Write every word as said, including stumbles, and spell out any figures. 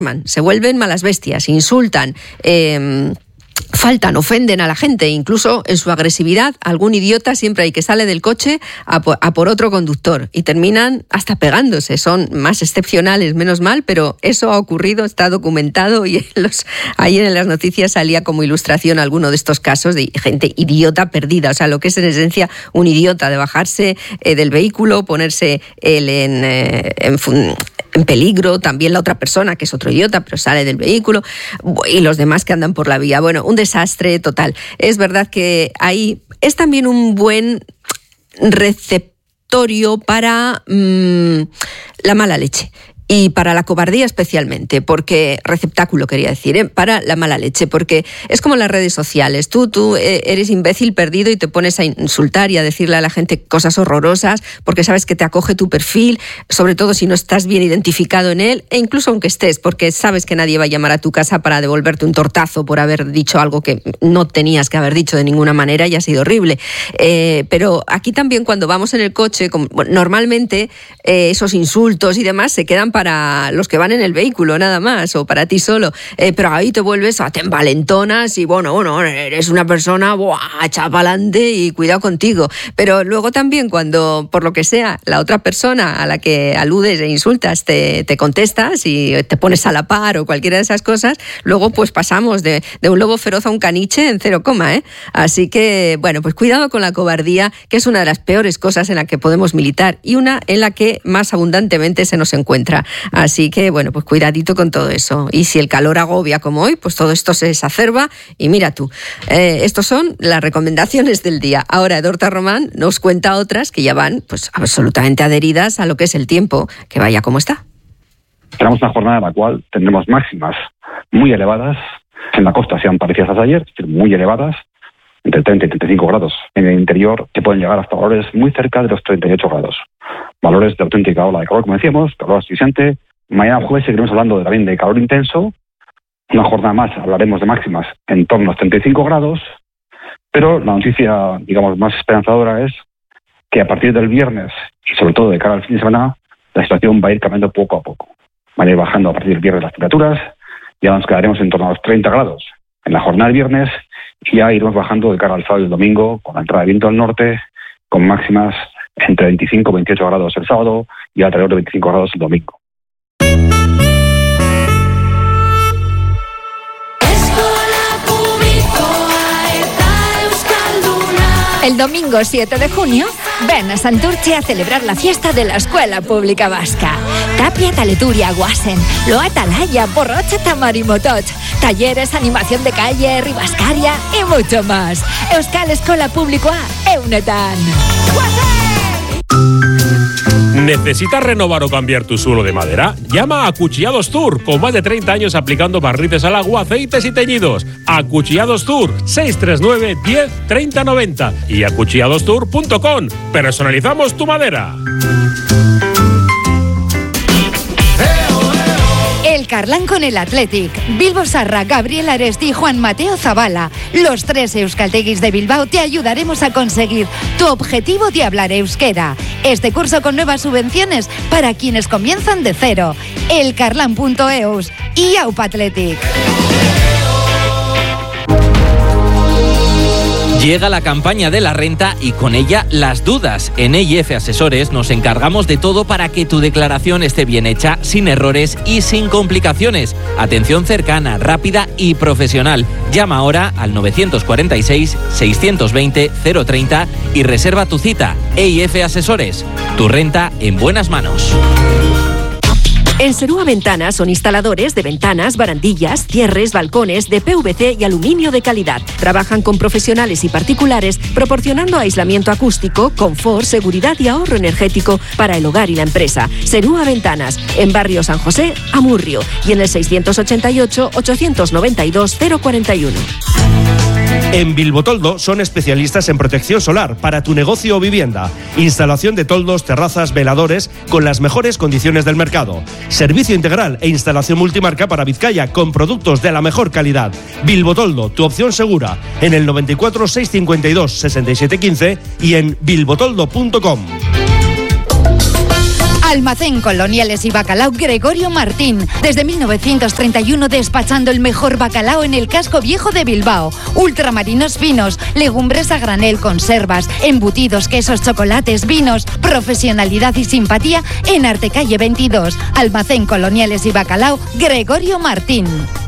se vuelven malas bestias, insultan, eh, faltan, ofenden a la gente, incluso en su agresividad, algún idiota siempre hay que sale del coche a por, a por otro conductor y terminan hasta pegándose. Son más excepcionales, menos mal, pero eso ha ocurrido, está documentado y en los, ayer en las noticias salía como ilustración alguno de estos casos de gente idiota perdida, o sea, lo que es en esencia un idiota, de bajarse eh, del vehículo, ponerse él en, eh, en, en peligro, también la otra persona que es otro idiota, pero sale del vehículo y los demás que andan por la vía. Bueno, un desastre total. Es verdad que ahí es también un buen receptorio para mmm, la mala leche. Y para la cobardía especialmente, porque receptáculo quería decir, ¿eh? Para la mala leche, porque es como las redes sociales. Tú, tú eres imbécil perdido y te pones a insultar y a decirle a la gente cosas horrorosas porque sabes que te acoge tu perfil, sobre todo si no estás bien identificado en él, e incluso aunque estés, porque sabes que nadie va a llamar a tu casa para devolverte un tortazo por haber dicho algo que no tenías que haber dicho de ninguna manera y ha sido horrible. Eh, pero aquí también cuando vamos en el coche, como, bueno, normalmente eh, esos insultos y demás se quedan para para los que van en el vehículo nada más, o para ti solo, eh, pero ahí te vuelves, te envalentonas y bueno, bueno, eres una persona, ¡buah!, echa pa'lante y cuidado contigo. Pero luego también cuando, por lo que sea, la otra persona a la que aludes e insultas te, te contestas y te pones a la par o cualquiera de esas cosas, luego pues pasamos de, de un lobo feroz a un caniche en cero coma, ¿eh? Así que, bueno, pues cuidado con la cobardía, que es una de las peores cosas en la que podemos militar y una en la que más abundantemente se nos encuentra. Así que, bueno, pues cuidadito con todo eso. Y si el calor agobia como hoy, pues todo esto se exacerba y mira tú. Eh, estos son las recomendaciones del día. Ahora Edorta Román nos cuenta otras que ya van pues absolutamente adheridas a lo que es el tiempo, que vaya como está. Tenemos una jornada en la cual tendremos máximas muy elevadas en la costa, sean parecidas a ayer, es decir, muy elevadas, entre treinta y treinta y cinco grados. En el interior que pueden llegar hasta valores muy cerca de los treinta y ocho grados. Valores de auténtica ola de calor, como decíamos, calor asfixiante. Mañana jueves seguiremos hablando de, también de calor intenso. Una jornada más hablaremos de máximas en torno a los treinta y cinco grados. Pero la noticia, digamos, más esperanzadora es que a partir del viernes, y sobre todo de cara al fin de semana, la situación va a ir cambiando poco a poco. Van a ir bajando a partir del viernes las temperaturas. Ya nos quedaremos en torno a los treinta grados en la jornada del viernes. Y ya iremos bajando de cara al sábado y el domingo, con la entrada de viento del norte, con máximas entre veinticinco y veintiocho grados el sábado y alrededor de veinticinco grados el domingo. El domingo siete de junio, ven a Santurce a celebrar la fiesta de la Escuela Pública Vasca. Tapia, Taleturia, Guasen, Loa Talaya, Borrocha, Tamarimotoch, talleres, animación de calle, ribascaria y mucho más. Euskal Eskola Publikoa, Eunetan. ¿Necesitas renovar o cambiar tu suelo de madera? Llama a Acuchillados Tour, con más de treinta años aplicando barnices al agua, aceites y teñidos. Acuchillados Tour, seis tres nueve, diez, treinta, noventa y acuchillados tour punto com. Personalizamos tu madera. El Carlán con el Athletic, Bilbo Sarra, Gabriel Aresti y Juan Mateo Zabala. Los tres euskalteguis de Bilbao te ayudaremos a conseguir tu objetivo de hablar euskera. Este curso con nuevas subvenciones para quienes comienzan de cero. elcarlan punto eus y Aupa Athletic. Llega la campaña de la renta y con ella las dudas. En E I F Asesores nos encargamos de todo para que tu declaración esté bien hecha, sin errores y sin complicaciones. Atención cercana, rápida y profesional. Llama ahora al nueve cuatro seis, seis dos cero, cero treinta y reserva tu cita. E I F Asesores, tu renta en buenas manos. En Serúa Ventanas son instaladores de ventanas, barandillas, cierres, balcones de P V C y aluminio de calidad. Trabajan con profesionales y particulares proporcionando aislamiento acústico, confort, seguridad y ahorro energético para el hogar y la empresa. Serúa Ventanas, en Barrio San José, Amurrio, y en el seiscientos ochenta y ocho, ochocientos noventa y dos, cero cuarenta y uno. En Bilbotoldo son especialistas en protección solar para tu negocio o vivienda. Instalación de toldos, terrazas, veladores con las mejores condiciones del mercado. Servicio integral e instalación multimarca para Vizcaya con productos de la mejor calidad. Bilbotoldo, tu opción segura. En el noventa y cuatro, seiscientos cincuenta y dos, sesenta y siete quince y en bilbotoldo punto com. Almacén Coloniales y Bacalao Gregorio Martín. Desde mil novecientos treinta y uno despachando el mejor bacalao en el casco viejo de Bilbao. Ultramarinos finos, legumbres a granel, conservas, embutidos, quesos, chocolates, vinos. Profesionalidad y simpatía en Artecalle veintidós. Almacén Coloniales y Bacalao Gregorio Martín.